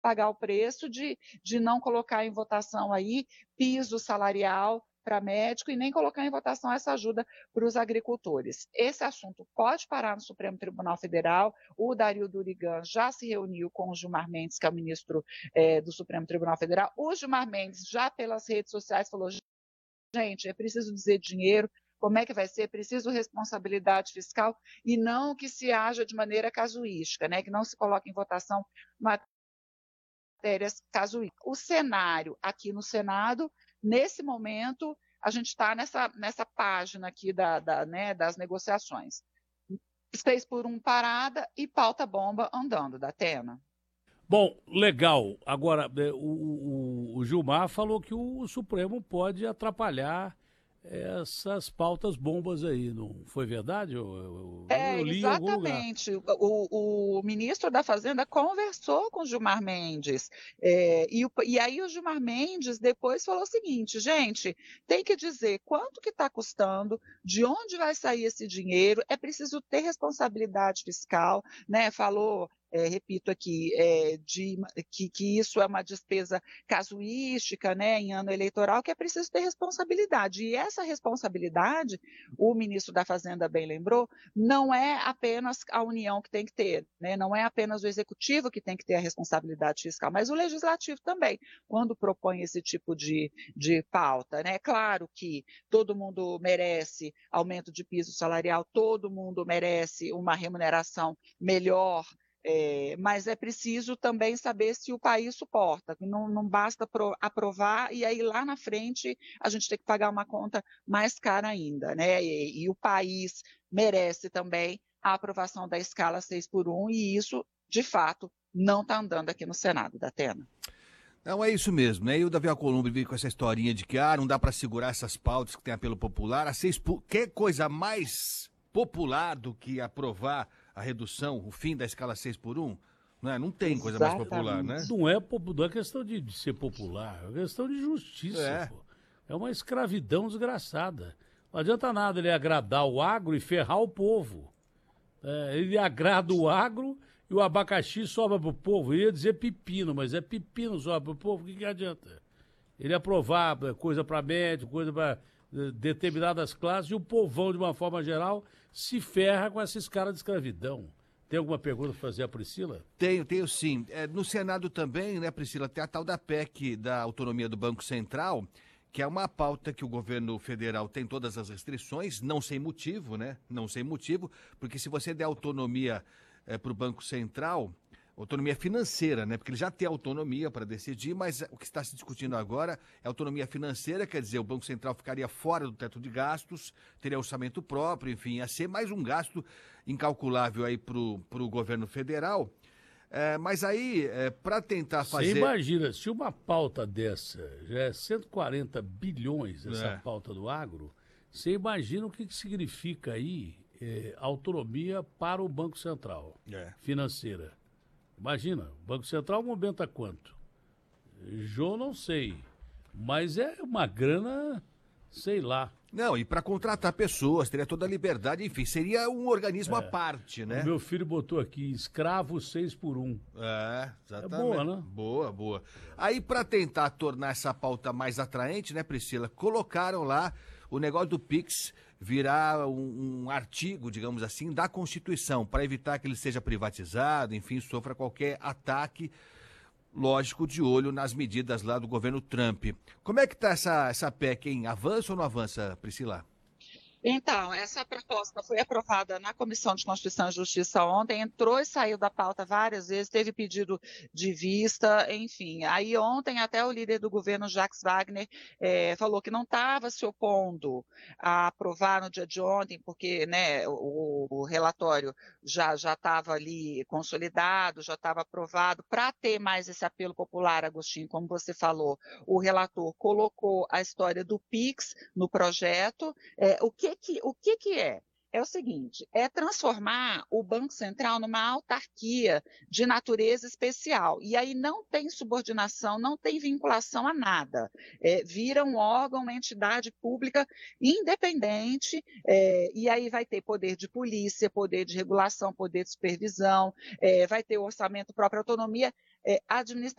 pagar o preço de não colocar em votação aí piso salarial para médico e nem colocar em votação essa ajuda para os agricultores. Esse assunto pode parar no Supremo Tribunal Federal. O Dario Durigan já se reuniu com o Gilmar Mendes, que é o ministro do Supremo Tribunal Federal. O Gilmar Mendes já pelas redes sociais falou: gente, é preciso dizer dinheiro, como é que vai ser? É preciso responsabilidade fiscal e não que se haja de maneira casuística, né? Que não se coloque em votação matérias casuísticas. O cenário aqui no Senado, nesse momento, a gente está nessa página aqui né, das negociações. 6x1 parada e pauta-bomba andando, Datena. Bom, legal. Agora, o Gilmar falou que o Supremo pode atrapalhar essas pautas bombas aí, não foi verdade? Eu li em algum lugar. Exatamente. O ministro da Fazenda conversou com o Gilmar Mendes. E aí o Gilmar Mendes depois falou o seguinte: gente, tem que dizer quanto que está custando, de onde vai sair esse dinheiro, é preciso ter responsabilidade fiscal, né? Falou. Repito aqui, que isso é uma despesa casuística, né, em ano eleitoral, que é preciso ter responsabilidade. E essa responsabilidade, o ministro da Fazenda bem lembrou, não é apenas a União que tem que ter, né? Não é apenas o Executivo que tem que ter a responsabilidade fiscal, mas o Legislativo também, quando propõe esse tipo de pauta, né? Claro que todo mundo merece aumento de piso salarial, todo mundo merece uma remuneração melhor, mas é preciso também saber se o país suporta. Não basta aprovar e aí lá na frente a gente tem que pagar uma conta mais cara ainda, né? E o país merece também a aprovação da escala 6x1 e isso, de fato, não está andando aqui no Senado, Datena. Não, é isso mesmo, né? E o Davi Alcolumbre veio com essa historinha de que não dá para segurar essas pautas que tem apelo popular. Que coisa mais popular do que aprovar a redução, o fim da escala 6x1? Não tem coisa mais popular, né? Não é questão de ser popular, é questão de justiça, pô. É uma escravidão desgraçada. Não adianta nada ele agradar o agro e ferrar o povo. Ele agrada o agro e o abacaxi sobra pro povo. Eu ia dizer pepino, mas é pepino sobra pro povo, o que adianta? Ele aprovar coisa para médico, coisa para determinadas classes, e o povão, de uma forma geral, se ferra com essa escala de escravidão. Tem alguma pergunta para fazer a Priscila? Tenho sim. No Senado também, né, Priscila, tem a tal da PEC da autonomia do Banco Central, que é uma pauta que o governo federal tem todas as restrições, não sem motivo, né? Não sem motivo, porque se você der autonomia para o Banco Central, autonomia financeira, né? Porque ele já tem autonomia para decidir, mas o que está se discutindo agora é autonomia financeira, quer dizer, o Banco Central ficaria fora do teto de gastos, teria orçamento próprio, enfim, ia ser mais um gasto incalculável aí para o governo federal. Mas aí, para tentar fazer... Você imagina, se uma pauta dessa já é 140 bilhões, essa pauta do agro, você imagina o que significa aí autonomia para o Banco Central financeira. Imagina, o Banco Central movimenta quanto? Eu não sei, mas é uma grana, sei lá. Não, e para contratar pessoas, teria toda a liberdade, enfim, seria um organismo à parte, né? O meu filho botou aqui, escravo 6x1. Exatamente. É boa, né? Boa. Aí, para tentar tornar essa pauta mais atraente, né, Priscila, colocaram lá o negócio do Pix virar um artigo, digamos assim, da Constituição, para evitar que ele seja privatizado, enfim, sofra qualquer ataque, lógico, de olho nas medidas lá do governo Trump. Como é que tá essa PEC, hein? Avança ou não avança, Priscila? Então, essa proposta foi aprovada na Comissão de Constituição e Justiça ontem, entrou e saiu da pauta várias vezes, teve pedido de vista, enfim. Aí ontem até o líder do governo, Jacques Wagner, falou que não estava se opondo a aprovar no dia de ontem, porque, né, o relatório já estava ali consolidado, já estava aprovado. Para ter mais esse apelo popular, Agostinho, como você falou, o relator colocou a história do PIX no projeto. O que é? É o seguinte, é transformar o Banco Central numa autarquia de natureza especial. E aí não tem subordinação, não tem vinculação a nada. Vira um órgão, uma entidade pública independente, e aí vai ter poder de polícia, poder de regulação, poder de supervisão, vai ter orçamento próprio, autonomia administrativa.